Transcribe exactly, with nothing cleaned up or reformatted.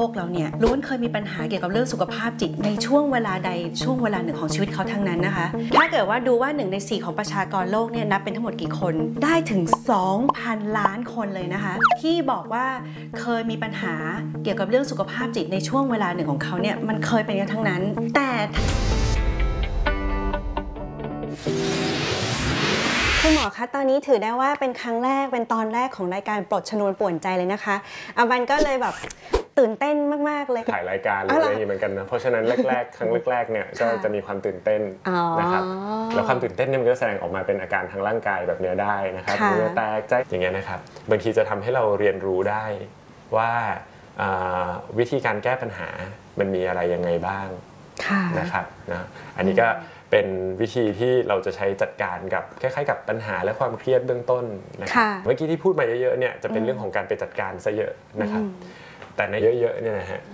กเราเนี่ยล้วนเคยมีปัญหาเกี่ยวกับเรื่องสุขภาพจิตในช่วงเวลาใดช่วงเวลาหนึ่งของชีวิตเขาทั้งนั้นนะคะถ้าเกิดว่าดูว่าหนึ่งในสี่ของประชากรโลกเนี่ยนับเป็นทั้งหมดกี่คนได้ถึง สองพัน ล้านคนเลยนะคะที่บอกว่าเคยมีปัญหาเกี่ยวกับเรื่องสุขภาพจิตในช่วงเวลาหนึ่งของเขาเนี่ยมันเคยเป็นกันทั้งนั้นแต่คุณหมอคะตอนนี้ถือได้ว่าเป็นครั้งแรกเป็นตอนแรกของรายการปลดชนวนป่วนใจเลยนะคะอาวันก็เลยแบบตื่นเต้นมากๆเลยถ่ายรายการหรืออะไรอย่างนี้เหมือนกันนะเพราะฉะนั้นแรกๆครั้งแรกๆเนี่ยก็จะมีความตื่นเต้นนะครับแล้วความตื่นเต้นเนี่ยมันก็แสดงออกมาเป็นอาการทางร่างกายแบบนี้ได้นะครับเหงื่อแตกใจอย่างเงี้ยนะครับบางทีจะทำให้เราเรียนรู้ได้ว่าวิธีการแก้ปัญหามันมีอะไรยังไงบ้างนะครับนะอันนี้ก็เป็นวิธีที่เราจะใช้จัดการกับคล้ายๆกับปัญหาและความเครียดเบื้องต้นนะครับเมื่อกี้ที่พูดมาเยอะๆเนี่ยจะเป็นเรื่องของการไปจัดการซะเยอะนะครับแต่ในเยอะๆเนี่ยนะฮะ